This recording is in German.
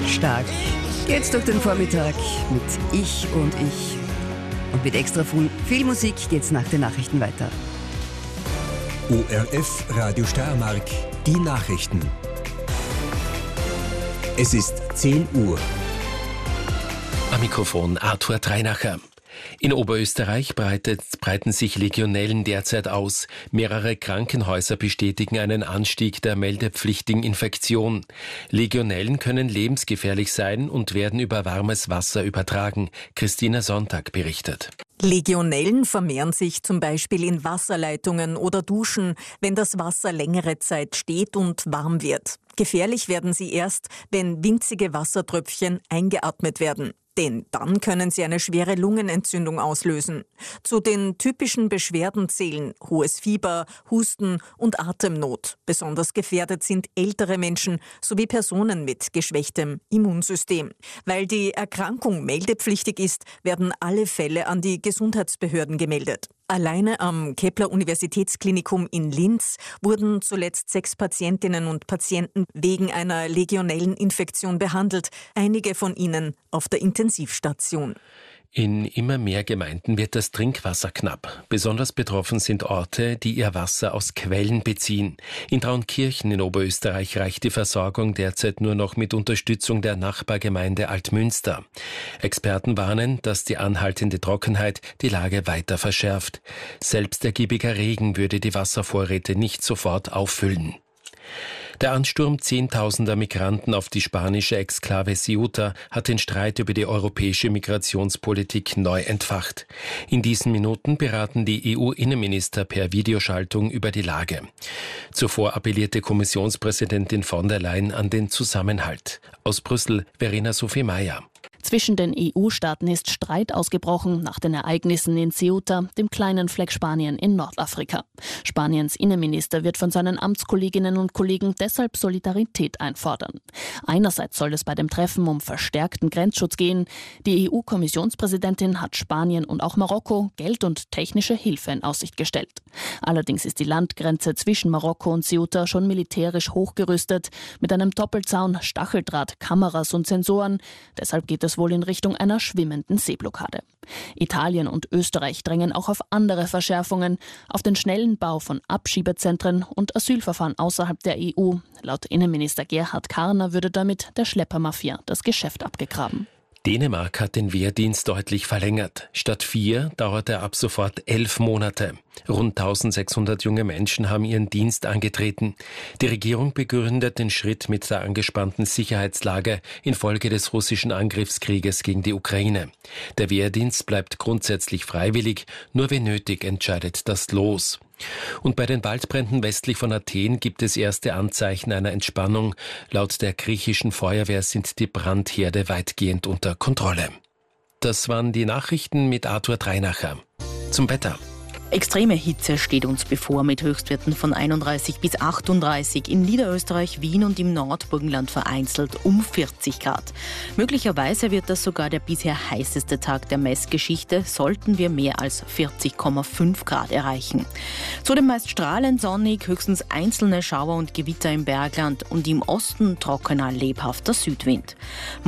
Stark geht's durch den Vormittag mit Ich und Ich. Und mit extra viel Musik geht's nach den Nachrichten weiter. ORF Radio Steiermark, die Nachrichten. Es ist 10 Uhr. Am Mikrofon Arthur Dreinacher. In Oberösterreich breiten sich Legionellen derzeit aus. Mehrere Krankenhäuser bestätigen einen Anstieg der meldepflichtigen Infektion. Legionellen können lebensgefährlich sein und werden über warmes Wasser übertragen. Christina Sonntag berichtet. Legionellen vermehren sich zum Beispiel in Wasserleitungen oder Duschen, wenn das Wasser längere Zeit steht und warm wird. Gefährlich werden sie erst, wenn winzige Wassertröpfchen eingeatmet werden. Denn dann können sie eine schwere Lungenentzündung auslösen. Zu den typischen Beschwerden zählen hohes Fieber, Husten und Atemnot. Besonders gefährdet sind ältere Menschen sowie Personen mit geschwächtem Immunsystem. Weil die Erkrankung meldepflichtig ist, werden alle Fälle an die Gesundheitsbehörden gemeldet. Alleine am Kepler-Universitätsklinikum in Linz wurden zuletzt 6 Patientinnen und Patienten wegen einer Legionelleninfektion behandelt, einige von ihnen auf der Intensivstation. In immer mehr Gemeinden wird das Trinkwasser knapp. Besonders betroffen sind Orte, die ihr Wasser aus Quellen beziehen. In Traunkirchen in Oberösterreich reicht die Versorgung derzeit nur noch mit Unterstützung der Nachbargemeinde Altmünster. Experten warnen, dass die anhaltende Trockenheit die Lage weiter verschärft. Selbst ergiebiger Regen würde die Wasservorräte nicht sofort auffüllen. Der Ansturm zehntausender Migranten auf die spanische Exklave Ceuta hat den Streit über die europäische Migrationspolitik neu entfacht. In diesen Minuten beraten die EU-Innenminister per Videoschaltung über die Lage. Zuvor appellierte Kommissionspräsidentin von der Leyen an den Zusammenhalt. Aus Brüssel, Verena Sophie Mayer. Zwischen den EU-Staaten ist Streit ausgebrochen nach den Ereignissen in Ceuta, dem kleinen Fleck Spanien in Nordafrika. Spaniens Innenminister wird von seinen Amtskolleginnen und Kollegen deshalb Solidarität einfordern. Einerseits soll es bei dem Treffen um verstärkten Grenzschutz gehen. Die EU-Kommissionspräsidentin hat Spanien und auch Marokko Geld und technische Hilfe in Aussicht gestellt. Allerdings ist die Landgrenze zwischen Marokko und Ceuta schon militärisch hochgerüstet, mit einem Doppelzaun, Stacheldraht, Kameras und Sensoren. Deshalb geht es wohl in Richtung einer schwimmenden Seeblockade. Italien und Österreich drängen auch auf andere Verschärfungen, auf den schnellen Bau von Abschiebezentren und Asylverfahren außerhalb der EU. Laut Innenminister Gerhard Karner würde damit der Schleppermafia das Geschäft abgegraben. Dänemark hat den Wehrdienst deutlich verlängert. Statt 4 dauert er ab sofort 11 Monate. Rund 1600 junge Menschen haben ihren Dienst angetreten. Die Regierung begründet den Schritt mit der angespannten Sicherheitslage infolge des russischen Angriffskrieges gegen die Ukraine. Der Wehrdienst bleibt grundsätzlich freiwillig, nur wenn nötig entscheidet das Los. Und bei den Waldbränden westlich von Athen gibt es erste Anzeichen einer Entspannung. Laut der griechischen Feuerwehr sind die Brandherde weitgehend unter Kontrolle. Das waren die Nachrichten mit Arthur Dreinacher. Zum Wetter. Extreme Hitze steht uns bevor mit Höchstwerten von 31 bis 38, in Niederösterreich, Wien und im Nordburgenland vereinzelt um 40 Grad. Möglicherweise wird das sogar der bisher heißeste Tag der Messgeschichte, sollten wir mehr als 40,5 Grad erreichen. Zudem meist strahlend sonnig, höchstens einzelne Schauer und Gewitter im Bergland und im Osten trockener, lebhafter Südwind.